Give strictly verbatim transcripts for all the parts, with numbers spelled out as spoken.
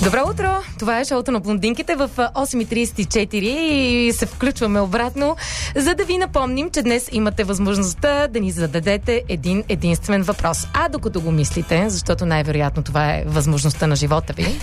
Добро утро! Това е шоуто на блондинките в осем и тридесет и четири и се включваме обратно, за да ви напомним, че днес имате възможността да ни зададете един единствен въпрос. А докато го мислите, защото най-вероятно това е възможността на живота ви,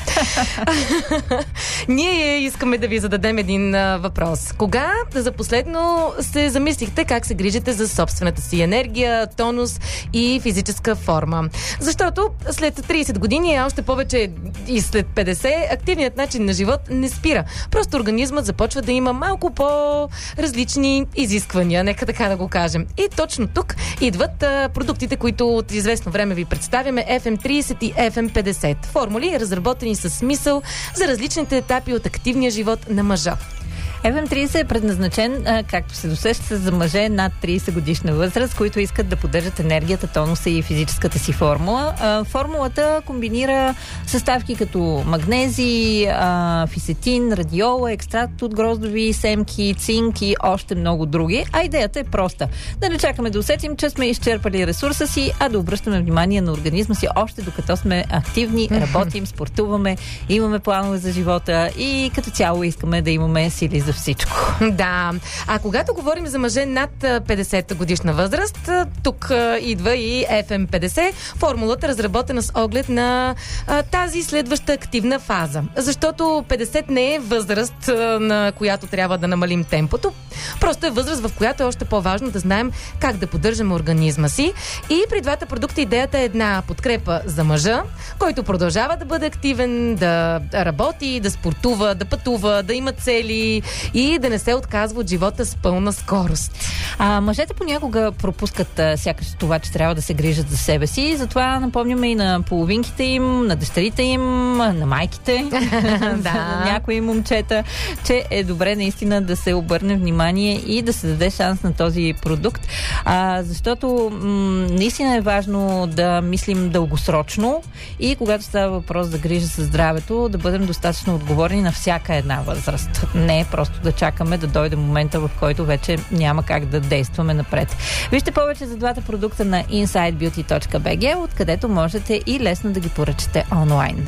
ние искаме да ви зададем един въпрос. Кога за последно се замислихте как се грижите за собствената си енергия, тонус и физическа форма? Защото след тридесет години, а още повече и след петдесет, активният начин на живот не спира. Просто организмът започва да има малко по-различни изисквания, нека така да го кажем. И точно тук идват а, продуктите, които от известно време ви представяме, Еф Ем тридесет и Еф Ем петдесет. Формули, разработени със смисъл за различните етапи от активния живот на мъжа. Еф Ем тридесет е предназначен, както се досеща, за мъже над тридесет годишна възраст, които искат да поддържат енергията, тонуса и физическата си формула. Формулата комбинира съставки като магнезий, фисетин, радиола, екстракт от гроздови семки, цинк и още много други. А идеята е проста. Да не чакаме да усетим, че сме изчерпали ресурса си, а да обръщаме внимание на организма си още докато сме активни, работим, спортуваме, имаме планове за живота и като цяло искаме да имаме сили за всичко. Да. А когато говорим за мъже над петдесет годишна възраст, тук идва и Еф Ем петдесет. Формулата, разработена с оглед на а, тази следваща активна фаза. Защото петдесет не е възраст, а, на която трябва да намалим темпото. Просто е възраст, в която е още по-важно да знаем как да поддържаме организма си. И при двата продукта идеята е една подкрепа за мъжа, който продължава да бъде активен, да работи, да спортува, да пътува, да има цели и да не се отказва от живота с пълна скорост. А мъжете понякога пропускат а, сякаш това, че трябва да се грижат за себе си. Затова напомняме и на половинките им, на дъщерите им, на майките, на някои момчета, че е добре наистина да се обърне внимание и да се даде шанс на този продукт. А, защото м- наистина е важно да мислим дългосрочно и когато става въпрос за грижа за здравето, да бъдем достатъчно отговорни на всяка една възраст. Не е просто да чакаме да дойде момента, в който вече няма как да действаме напред. Вижте повече за двата продукта на инсайд бюти точка би джи, откъдето можете и лесно да ги поръчате онлайн.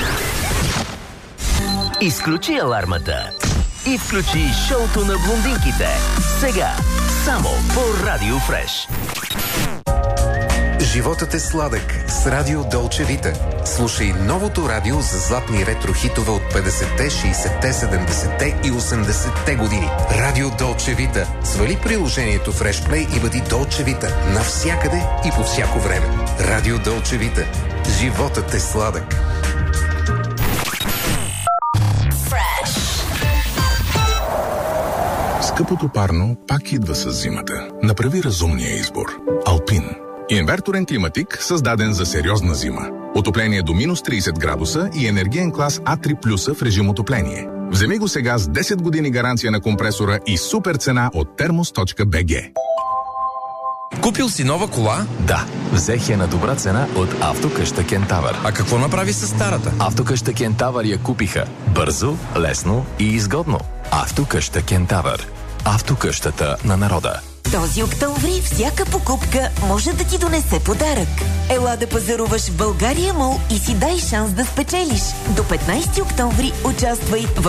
Изключи алармата и включи шоуто на блондинките. Сега, само по Радио Фреш. Животът е сладък с Радио Долче Вита. Слушай новото радио за златни ретро-хитове от петдесетте, шейсетте, седемдесетте и осемдесетте години. Радио Долче Вита. Свали приложението Fresh Play и бъди Долче Вита навсякъде и по всяко време. Радио Долче Вита. Животът е сладък. Скъпото парно пак идва с зимата. Направи разумния избор. Алпин. Инверторен климатик, създаден за сериозна зима. Отопление до минус тридесет градуса и енергиен клас А три плюс в режим отопление. Вземи го сега с десет години гаранция на компресора и супер цена от термос точка би джи. Купил си нова кола? Да, взех я на добра цена от Автокъща Кентавър. А какво направи с старата? Автокъща Кентавър я купиха. Бързо, лесно и изгодно. Автокъща Кентавър. Автокъщата на народа. Този октомври всяка покупка може да ти донесе подарък. Ела да пазаруваш в България Мол и си дай шанс да спечелиш. До петнайсети октомври участвай в